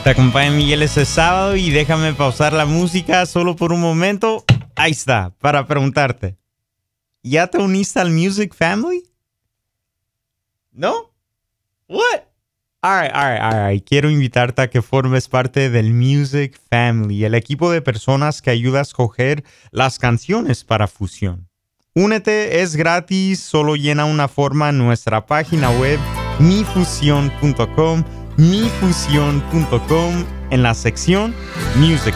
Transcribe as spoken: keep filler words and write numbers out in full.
Te acompaña Miguel este sábado y déjame pausar la música solo por un momento. Ahí está, para preguntarte. ¿Ya te uniste al Music Family? ¿No? What? Alright, alright, alright. Quiero invitarte a que formes parte del Music Family, el equipo de personas que ayuda a escoger las canciones para fusión. Únete, es gratis, solo llena una forma en nuestra página web mi fusión punto com, mi fusión punto com, en la sección Music